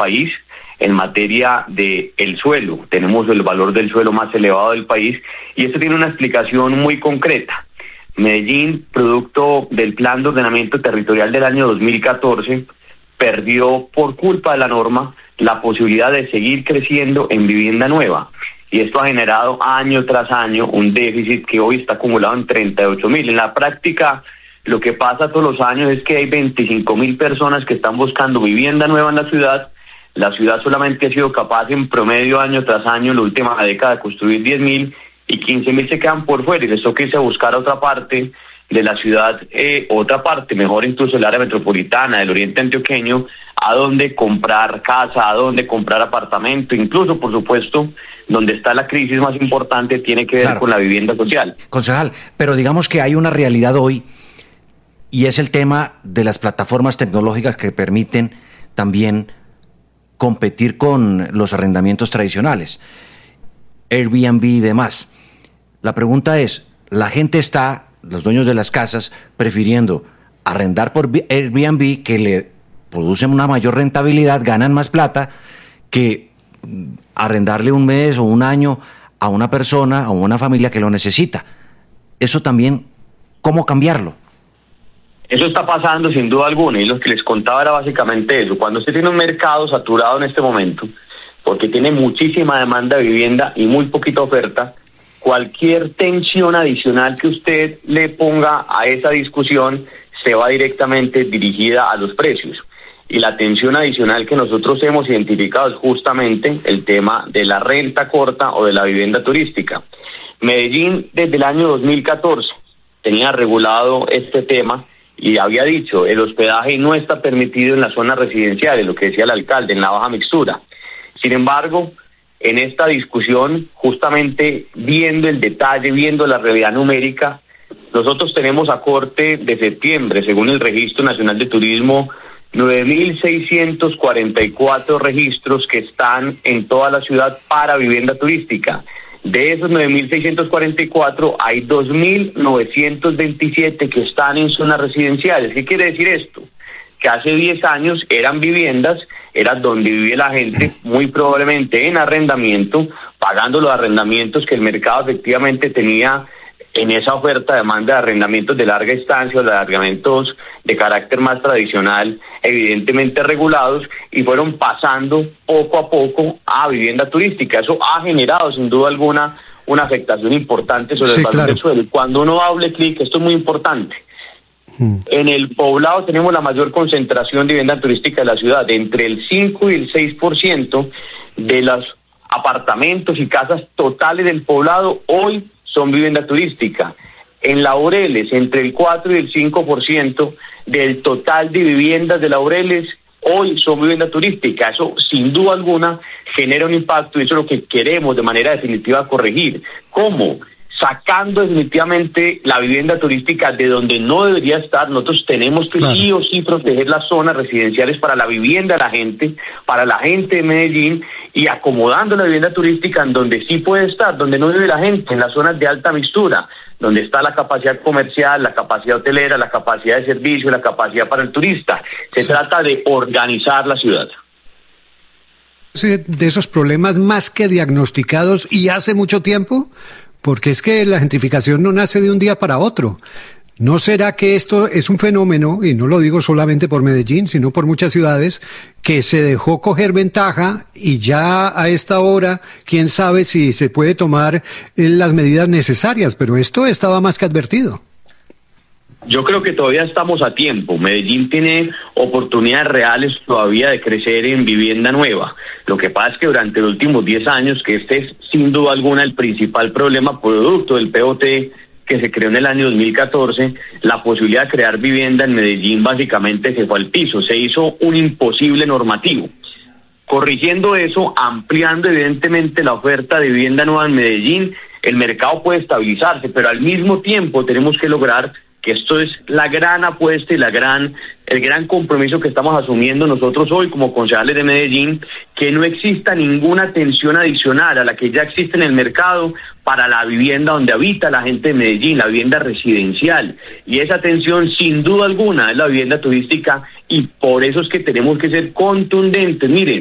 país en materia de el suelo. Tenemos el valor del suelo más elevado del país y esto tiene una explicación muy concreta. Medellín, producto del Plan de Ordenamiento Territorial del año 2014, perdió por culpa de la norma la posibilidad de seguir creciendo en vivienda nueva. Y esto ha generado año tras año un déficit que hoy está acumulado en 38.000. En la práctica, lo que pasa todos los años es que hay 25.000 personas que están buscando vivienda nueva en la ciudad. La ciudad solamente ha sido capaz en promedio año tras año en la última década de construir 10.000 y 15.000 se quedan por fuera y les toca irse a buscar a otra parte de la ciudad, otra parte, mejor incluso el área metropolitana del oriente antioqueño, a donde comprar casa, a donde comprar apartamento, incluso, por supuesto, donde está la crisis más importante tiene que ver con la vivienda social. Concejal, pero digamos que hay una realidad hoy y es el tema de las plataformas tecnológicas que permiten también competir con los arrendamientos tradicionales, Airbnb y demás. La pregunta es, la gente está, los dueños de las casas, prefiriendo arrendar por Airbnb, que le producen una mayor rentabilidad, ganan más plata, que arrendarle un mes o un año a una persona, a una familia que lo necesita. Eso también, ¿cómo cambiarlo? Eso está pasando sin duda alguna, y lo que les contaba era básicamente eso. Cuando usted tiene un mercado saturado en este momento, porque tiene muchísima demanda de vivienda y muy poquita oferta, cualquier tensión adicional que usted le ponga a esa discusión se va directamente dirigida a los precios. Y la tensión adicional que nosotros hemos identificado es justamente el tema de la renta corta o de la vivienda turística. Medellín, desde el año 2014, tenía regulado este tema y había dicho, el hospedaje no está permitido en las zonas residenciales, lo que decía el alcalde, en la baja mixtura. Sin embargo, en esta discusión, justamente viendo el detalle, viendo la realidad numérica, nosotros tenemos a corte de septiembre, según el Registro Nacional de Turismo, 9.644 registros que están en toda la ciudad para vivienda turística. De esos 9.644 hay 2.927 que están en zonas residenciales. ¿Qué quiere decir esto? Que hace 10 años eran viviendas, era donde vivía la gente, muy probablemente en arrendamiento, pagando los arrendamientos que el mercado efectivamente tenía en esa oferta, demanda de arrendamientos de larga estancia o de arrendamientos de carácter más tradicional, evidentemente regulados, y fueron pasando poco a poco a vivienda turística. Eso ha generado sin duda alguna una afectación importante sobre el valor del suelo. Cuando uno hable clic, esto es muy importante. En el Poblado tenemos la mayor concentración de vivienda turística de la ciudad. Entre el 5 y el 6% de los apartamentos y casas totales del Poblado hoy son vivienda turística. En Laureles, entre el 4 y el 5% del total de viviendas de Laureles hoy son vivienda turística. Eso, sin duda alguna, genera un impacto y eso es lo que queremos de manera definitiva corregir. ¿Cómo? Sacando definitivamente la vivienda turística de donde no debería estar. Nosotros tenemos que sí o sí proteger las zonas residenciales para la vivienda de la gente, para la gente de Medellín, y acomodando la vivienda turística en donde sí puede estar, donde no vive la gente, en las zonas de alta mixtura, donde está la capacidad comercial, la capacidad hotelera, la capacidad de servicio, la capacidad para el turista. Se trata de organizar la ciudad. De esos problemas más que diagnosticados y hace mucho tiempo, porque es que la gentrificación no nace de un día para otro. ¿No será que esto es un fenómeno, y no lo digo solamente por Medellín, sino por muchas ciudades, que se dejó coger ventaja y ya a esta hora, quién sabe si se puede tomar las medidas necesarias? Pero esto estaba más que advertido. Yo creo que todavía estamos a tiempo. Medellín tiene oportunidades reales todavía de crecer en vivienda nueva. Lo que pasa es que durante los últimos 10 años, que este es sin duda alguna el principal problema producto del POT que se creó en el año 2014, la posibilidad de crear vivienda en Medellín básicamente se fue al piso. Se hizo un imposible normativo. Corrigiendo eso, ampliando evidentemente la oferta de vivienda nueva en Medellín, el mercado puede estabilizarse, pero al mismo tiempo tenemos que lograr que esto es la gran apuesta y el gran compromiso que estamos asumiendo nosotros hoy como concejales de Medellín, que no exista ninguna tensión adicional a la que ya existe en el mercado para la vivienda donde habita la gente de Medellín, la vivienda residencial. Y esa tensión, sin duda alguna, es la vivienda turística, y por eso es que tenemos que ser contundentes. Miren,